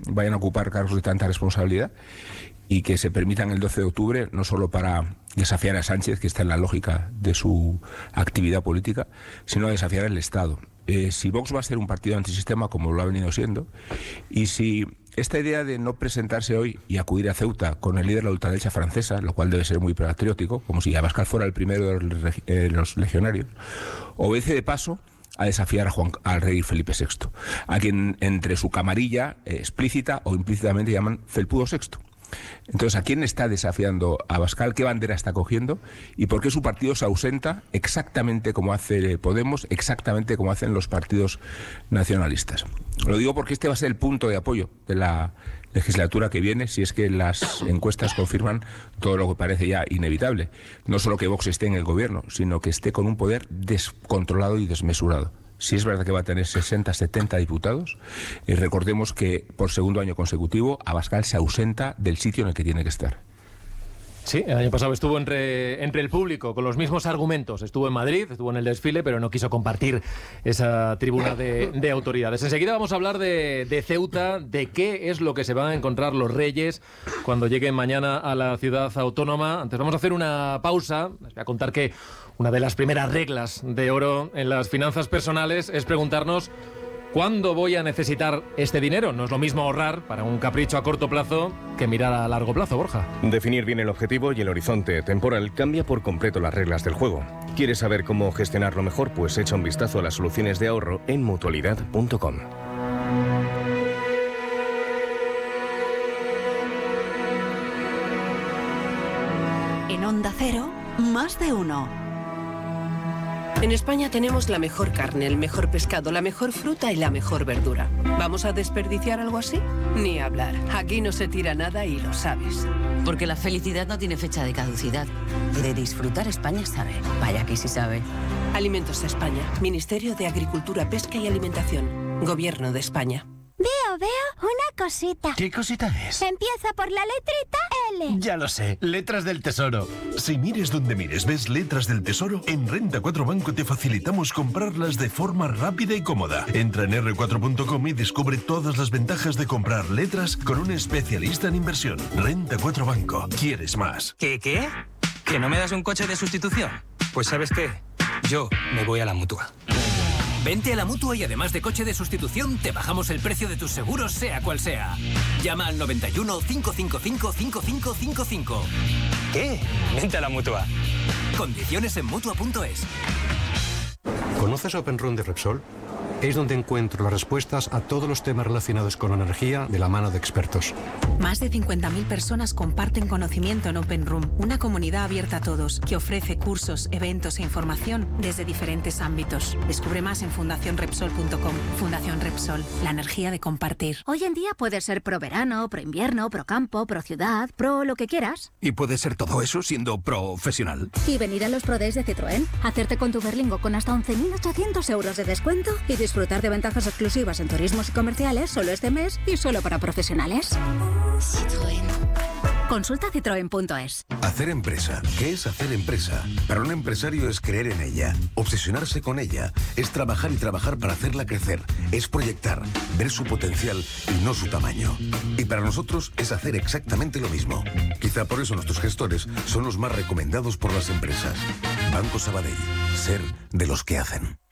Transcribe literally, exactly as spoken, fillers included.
vayan a ocupar cargos de tanta responsabilidad y que se permitan el doce de octubre, no solo para desafiar a Sánchez, que está en la lógica de su actividad política, sino a desafiar al Estado. Eh, si Vox va a ser un partido antisistema, como lo ha venido siendo, y si esta idea de no presentarse hoy y acudir a Ceuta con el líder de la ultraderecha francesa, lo cual debe ser muy patriótico, como si Abascal fuera el primero de los, eh, los legionarios, obedece de paso a desafiar a Juan, al rey Felipe sexto, a quien entre su camarilla eh, explícita o implícitamente llaman Felpudo sexto. Entonces, ¿a quién está desafiando Abascal? ¿Qué bandera está cogiendo? ¿Y por qué su partido se ausenta exactamente como hace Podemos, exactamente como hacen los partidos nacionalistas? Lo digo porque este va a ser el punto de apoyo de la legislatura que viene, si es que las encuestas confirman todo lo que parece ya inevitable. No solo que Vox esté en el gobierno, sino que esté con un poder descontrolado y desmesurado. Si es verdad que va a tener sesenta, setenta diputados, y recordemos que por segundo año consecutivo Abascal se ausenta del sitio en el que tiene que estar. Sí, el año pasado estuvo entre, entre el público con los mismos argumentos. Estuvo en Madrid, estuvo en el desfile, pero no quiso compartir esa tribuna de, de autoridades. Enseguida vamos a hablar de, de Ceuta, de qué es lo que se van a encontrar los reyes cuando lleguen mañana a la ciudad autónoma. Antes vamos a hacer una pausa. Les voy a contar que una de las primeras reglas de oro en las finanzas personales es preguntarnos ¿cuándo voy a necesitar este dinero? No es lo mismo ahorrar para un capricho a corto plazo que mirar a largo plazo, Borja. Definir bien el objetivo y el horizonte temporal cambia por completo las reglas del juego. ¿Quieres saber cómo gestionarlo mejor? Pues echa un vistazo a las soluciones de ahorro en mutualidad punto com. En Onda Cero, más de uno. En España tenemos la mejor carne, el mejor pescado, la mejor fruta y la mejor verdura. ¿Vamos a desperdiciar algo así? Ni hablar. Aquí no se tira nada y lo sabes. Porque la felicidad no tiene fecha de caducidad. De disfrutar España sabe. Vaya que sí sabe. Alimentos España. Ministerio de Agricultura, Pesca y Alimentación. Gobierno de España. Veo, veo una cosita. ¿Qué cosita es? Empieza por la letrita L. Ya lo sé, letras del tesoro. Si mires donde mires, ves letras del tesoro, en Renta cuatro Banco te facilitamos comprarlas de forma rápida y cómoda. Entra en erre cuatro punto com y descubre todas las ventajas de comprar letras con un especialista en inversión. Renta cuatro Banco. ¿Quieres más? ¿Qué, qué? ¿Que no me das un coche de sustitución? Pues ¿sabes qué? Yo me voy a la Mutua. Vente a la Mutua y además de coche de sustitución, te bajamos el precio de tus seguros, sea cual sea. Llama al noventa y uno, cinco cinco cinco, cinco cinco cinco cinco. ¿Qué? Vente a la Mutua. Condiciones en Mutua punto es. ¿Conoces Open Room de Repsol? Es donde encuentro las respuestas a todos los temas relacionados con energía de la mano de expertos. Más de cincuenta mil personas comparten conocimiento en Open Room, una comunidad abierta a todos que ofrece cursos, eventos e información desde diferentes ámbitos. Descubre más en fundación repsol punto com. Fundación Repsol, la energía de compartir. Hoy en día puedes ser pro verano, pro invierno, pro campo, pro ciudad, pro lo que quieras. Y puedes ser todo eso siendo profesional. Y venir a los Pro Days de Citroën, hacerte con tu Berlingo con hasta once mil ochocientos euros de descuento y disfrutar de ventajas exclusivas en turismos y comerciales solo este mes y solo para profesionales. Citroën. Consulta citroen punto es. Hacer empresa. ¿Qué es hacer empresa? Para un empresario es creer en ella, obsesionarse con ella, es trabajar y trabajar para hacerla crecer, es proyectar, ver su potencial y no su tamaño. Y para nosotros es hacer exactamente lo mismo. Quizá por eso nuestros gestores son los más recomendados por las empresas. Banco Sabadell. Ser de los que hacen.